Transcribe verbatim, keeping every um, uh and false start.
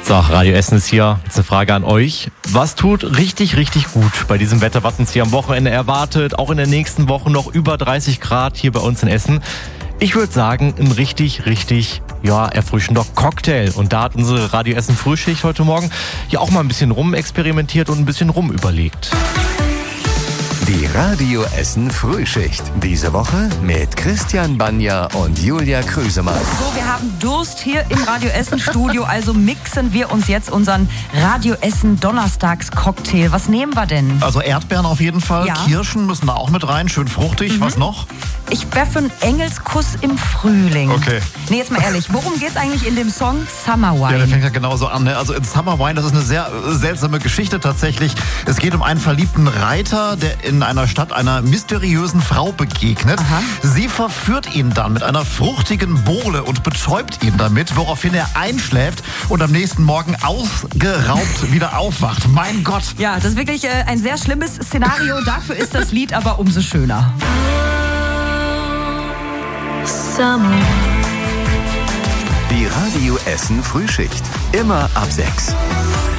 So, Radio Essen ist hier. Jetzt eine Frage an euch. Was tut richtig, richtig gut bei diesem Wetter, was uns hier am Wochenende erwartet? Auch in der nächsten Woche noch über dreißig Grad hier bei uns in Essen. Ich würde sagen, ein richtig, richtig, ja, erfrischender Cocktail. Und da hat unsere Radio Essen Frühschicht heute Morgen ja auch mal ein bisschen rumexperimentiert und ein bisschen rumüberlegt. Die Radio Essen Frühschicht. Diese Woche mit Christian Banja und Julia Krüsemann. So, wir haben Durst hier im Radio Essen Studio, also mixen wir uns jetzt unseren Radio Essen Donnerstags Cocktail. Was nehmen wir denn? Also Erdbeeren auf jeden Fall, Ja. Kirschen müssen da auch mit rein, schön fruchtig. Was noch? Ich wäre für einen Engelskuss im Frühling. Okay. Nee, jetzt mal ehrlich, worum geht's eigentlich in dem Song Summer Ja, der Wine? fängt ja genauso an. Ne? Also in Summer Wine, das ist eine sehr äh, seltsame Geschichte tatsächlich. Es geht um einen verliebten Reiter, der in einer Stadt einer mysteriösen Frau begegnet. Aha. Sie verführt ihn dann mit einer fruchtigen Bowle und betäubt ihn damit, woraufhin er einschläft und am nächsten Morgen ausgeraubt wieder aufwacht. Mein Gott! Ja, das ist wirklich äh, ein sehr schlimmes Szenario. Dafür ist das Lied aber umso schöner. Summer. Die Radio Essen Frühschicht. Immer ab sechs.